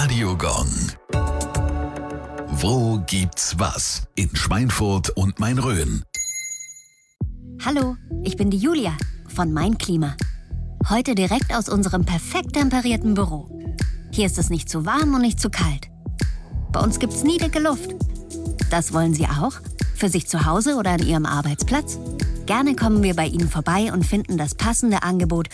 Radio Gong. Wo gibt's was? In Schweinfurt und Main-Rhön. Hallo, ich bin die Julia von Mein Klima. Heute direkt aus unserem perfekt temperierten Büro. Hier ist es nicht zu warm und nicht zu kalt. Bei uns gibt's nie dicke Luft. Das wollen Sie auch? Für sich zu Hause oder an Ihrem Arbeitsplatz? Gerne kommen wir bei Ihnen vorbei und finden das passende Angebot